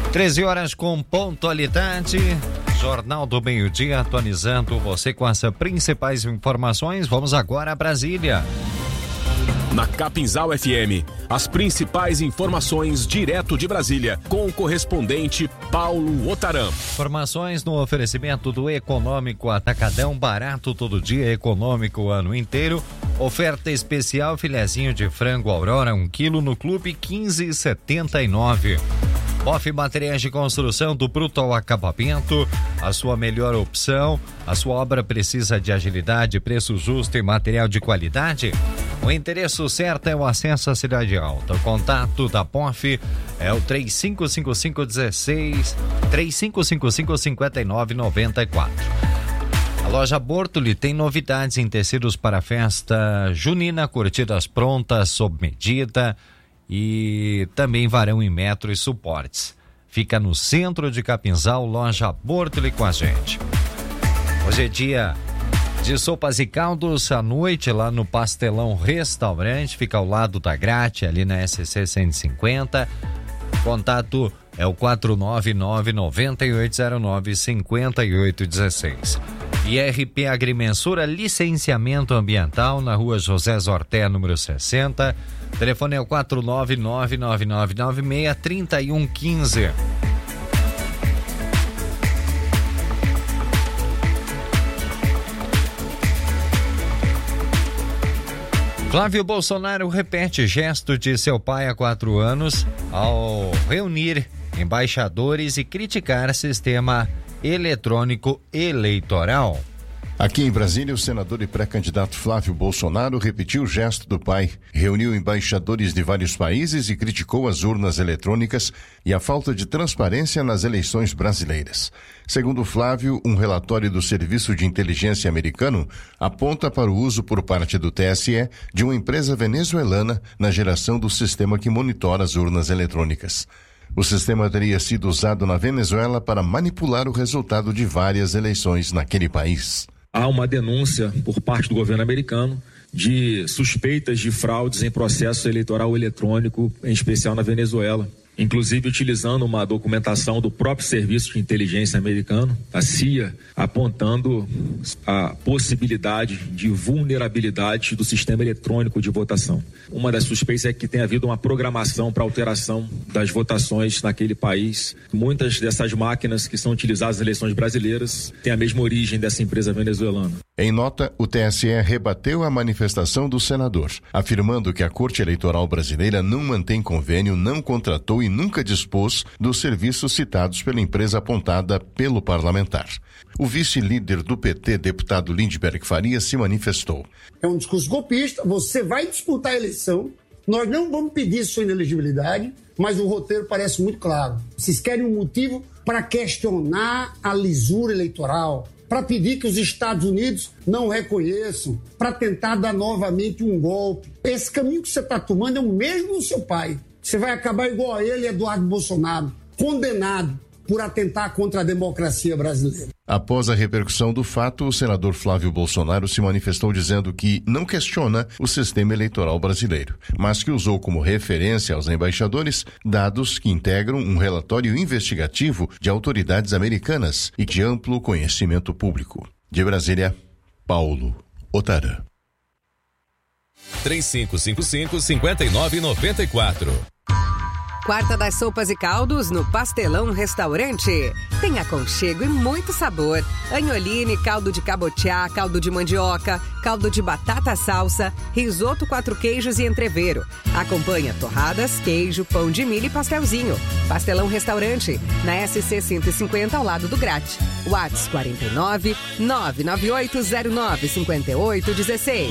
13 horas com pontualidade. Jornal do Meio-Dia atualizando você com as principais informações. Vamos agora a Brasília. Na Capinzal FM, as principais informações direto de Brasília, com o correspondente Paulo Otaram. Informações no oferecimento do Econômico Atacadão, barato todo dia, econômico o ano inteiro. Oferta especial, filezinho de frango Aurora, 1 quilo no Clube, 15,79. BOF Materiais de Construção, do bruto ao acabamento, a sua melhor opção. A sua obra precisa de agilidade, preço justo e material de qualidade? O endereço certo é o Acesso à Cidade Alta. O contato da BOF é o 3555-5994. A loja Bortoli tem novidades em tecidos para festa junina, curtidas prontas, sob medida e também varão em metro e suportes. Fica no centro de Capinzal, loja Bortoli com a gente. Hoje é dia de sopas e caldos à noite lá no Pastelão Restaurante, fica ao lado da Grate, ali na SC 150. Contato é o 499-9809-5816. IRP Agrimensura, licenciamento ambiental na rua José Zorté, número 60. Telefone é o 499-9996-3115. Flávio Bolsonaro repete gesto de seu pai há 4 anos ao reunir embaixadores e criticar sistema eletrônico eleitoral. Aqui em Brasília, o senador e pré-candidato Flávio Bolsonaro repetiu o gesto do pai, reuniu embaixadores de vários países e criticou as urnas eletrônicas e a falta de transparência nas eleições brasileiras. Segundo Flávio, um relatório do Serviço de Inteligência americano aponta para o uso por parte do TSE de uma empresa venezuelana na geração do sistema que monitora as urnas eletrônicas. O sistema teria sido usado na Venezuela para manipular o resultado de várias eleições naquele país. Há uma denúncia por parte do governo americano de suspeitas de fraudes em processo eleitoral eletrônico, em especial na Venezuela. Inclusive utilizando uma documentação do próprio Serviço de Inteligência americano, a CIA, apontando a possibilidade de vulnerabilidade do sistema eletrônico de votação. Uma das suspeitas é que tem havido uma programação para alteração das votações naquele país. Muitas dessas máquinas que são utilizadas nas eleições brasileiras têm a mesma origem dessa empresa venezuelana. Em nota, o TSE rebateu a manifestação do senador, afirmando que a Corte Eleitoral Brasileira não mantém convênio, não contratou e nunca dispôs dos serviços citados pela empresa apontada pelo parlamentar. O vice-líder do PT, deputado Lindbergh Farias, se manifestou. É um discurso golpista, você vai disputar a eleição, nós não vamos pedir sua inelegibilidade, mas o roteiro parece muito claro. Vocês querem um motivo para questionar a lisura eleitoral, para pedir que os Estados Unidos não reconheçam, para tentar dar novamente um golpe. Esse caminho que você está tomando é o mesmo do seu pai. Você vai acabar igual a ele, Eduardo Bolsonaro, condenado por atentar contra a democracia brasileira. Após a repercussão do fato, o senador Flávio Bolsonaro se manifestou dizendo que não questiona o sistema eleitoral brasileiro, mas que usou como referência aos embaixadores dados que integram um relatório investigativo de autoridades americanas e de amplo conhecimento público. De Brasília, Paulo Otaram. 3555-5994. Quarta das sopas e caldos no Pastelão Restaurante. Tem aconchego e muito sabor. Anholine, caldo de cabotiá, caldo de mandioca, caldo de batata salsa, risoto 4 queijos e entrevero. Acompanha torradas, queijo, pão de milho e pastelzinho. Pastelão Restaurante, na SC 150 ao lado do Grate. WhatsApp 49 99809 5816.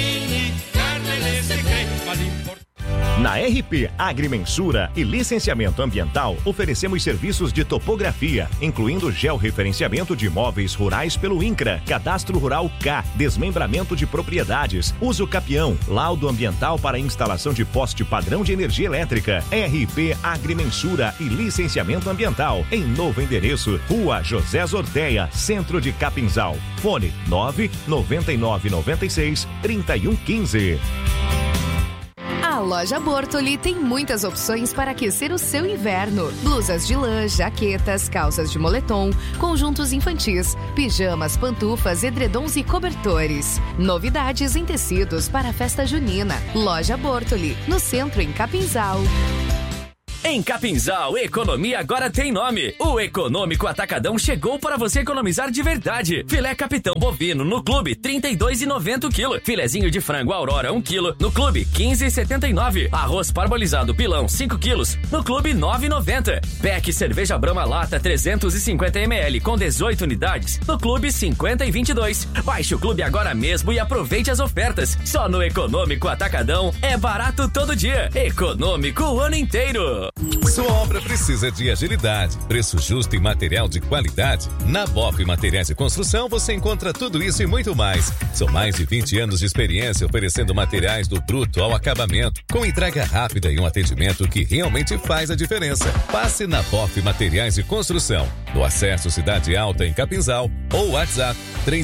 Na RP Agrimensura e Licenciamento Ambiental, oferecemos serviços de topografia, incluindo georreferenciamento de imóveis rurais pelo INCRA, Cadastro Rural K, desmembramento de propriedades, uso capião, laudo ambiental para instalação de poste padrão de energia elétrica. RP Agrimensura e Licenciamento Ambiental, em novo endereço, Rua José Zorteia, Centro de Capinzal. Fone 99996-3115. A loja Bortoli tem muitas opções para aquecer o seu inverno. Blusas de lã, jaquetas, calças de moletom, conjuntos infantis, pijamas, pantufas, edredons e cobertores. Novidades em tecidos para a festa junina. Loja Bortoli, no centro em Capinzal. Em Capinzal, economia agora tem nome. O Econômico Atacadão chegou para você economizar de verdade. Filé Capitão Bovino no Clube, R$ 32,90 o quilo. Filezinho de frango Aurora, 1 quilo, no Clube, R$ 15,79. Arroz parbolizado Pilão, 5 quilos, no Clube, R$ 9,90. Pack Cerveja Brahma Lata, 350 ml, com 18 unidades, no Clube, R$ 50,22. Baixe o Clube agora mesmo e aproveite as ofertas. Só no Econômico Atacadão é barato todo dia. Econômico o ano inteiro. Sua obra precisa de agilidade, preço justo e material de qualidade? Na BOP Materiais de Construção você encontra tudo isso e muito mais. São mais de 20 anos de experiência oferecendo materiais do bruto ao acabamento, com entrega rápida e um atendimento que realmente faz a diferença. Passe na BOP Materiais de Construção, no Acesso Cidade Alta em Capinzal ou WhatsApp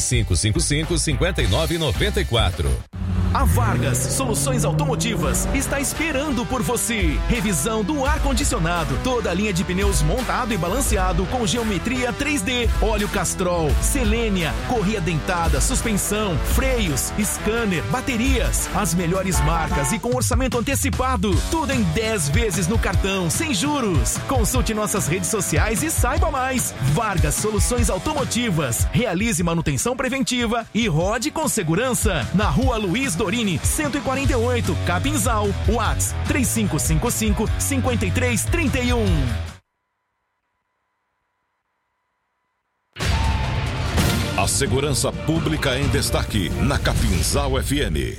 3555-5994. A Vargas Soluções Automotivas está esperando por você. Revisão do ar-condicionado, toda a linha de pneus montado e balanceado com geometria 3D, óleo Castrol, Selênia, correia dentada, suspensão, freios, scanner, baterias, as melhores marcas e com orçamento antecipado. Tudo em 10 vezes no cartão, sem juros. Consulte nossas redes sociais e saiba mais. Vargas Soluções Automotivas. Realize manutenção preventiva e rode com segurança. Na Rua Luiz Dorini, 148, Capinzal. WhatsApp 3555-5331. A segurança pública em destaque na Capinzal FM.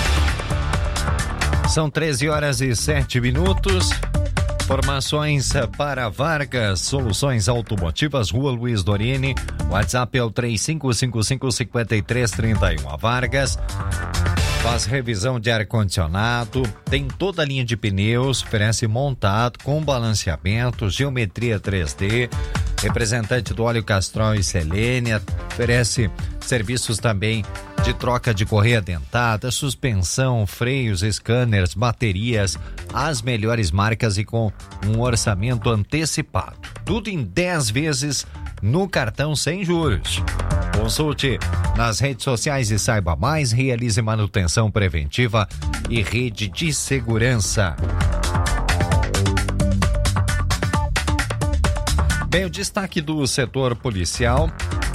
São 13h07. Informações para Vargas Soluções Automotivas, Rua Luiz Dorini. WhatsApp é o 3555-5331. A Vargas faz revisão de ar-condicionado, tem toda a linha de pneus, oferece montado com balanceamento, geometria 3D, representante do óleo Castrol e Selênia, oferece serviços também de troca de correia dentada, suspensão, freios, scanners, baterias, as melhores marcas e com um orçamento antecipado. Tudo em 10 vezes no cartão sem juros. Consulte nas redes sociais e saiba mais. Realize manutenção preventiva e rede de segurança. Bem, o destaque do setor policial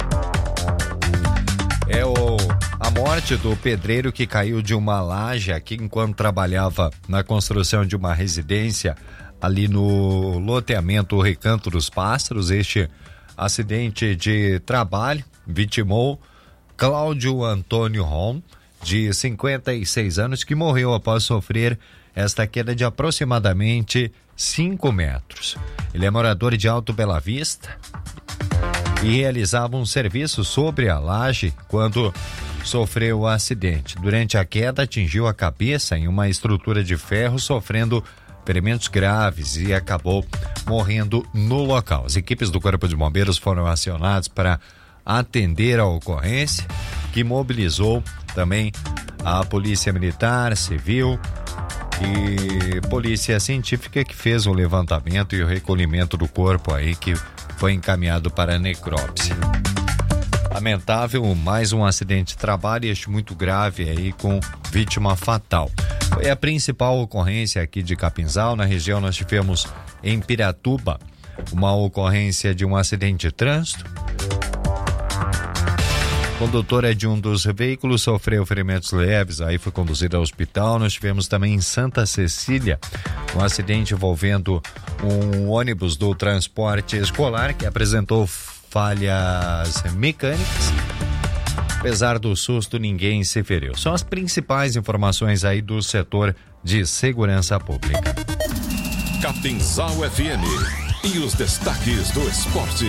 é a morte do pedreiro que caiu de uma laje aqui enquanto trabalhava na construção de uma residência ali no loteamento Recanto dos Pássaros. Este acidente de trabalho vitimou Cláudio Antônio Ron, de 56 anos, que morreu após sofrer esta queda de aproximadamente 5 metros. Ele é morador de Alto Bela Vista e realizava um serviço sobre a laje quando sofreu o acidente. Durante a queda, atingiu a cabeça em uma estrutura de ferro, sofrendo ferimentos graves e acabou morrendo no local. As equipes do Corpo de Bombeiros foram acionadas para atender a ocorrência, que mobilizou também a Polícia Militar, Civil e Polícia Científica, que fez o levantamento e o recolhimento do corpo aí, que foi encaminhado para a necrópsia. Lamentável, mais um acidente de trabalho, este muito grave aí, com vítima fatal. Foi a principal ocorrência aqui de Capinzal. Na região nós tivemos em Piratuba uma ocorrência de um acidente de trânsito. A condutora de um dos veículos sofreu ferimentos leves, aí foi conduzida ao hospital. Nós tivemos também em Santa Cecília um acidente envolvendo um ônibus do transporte escolar que apresentou falhas mecânicas. Apesar do susto, ninguém se feriu. São as principais informações aí do setor de segurança pública. Capinzal FM e os destaques do esporte.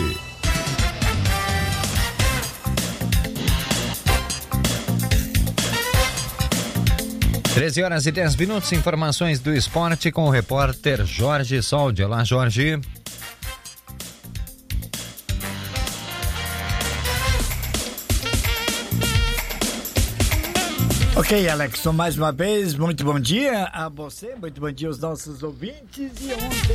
Treze horas e 10 minutos, informações do esporte com o repórter Jorge Soldi. Olá, Jorge. Ok, Alex, mais uma vez, muito bom dia a você, muito bom dia aos nossos ouvintes. E ontem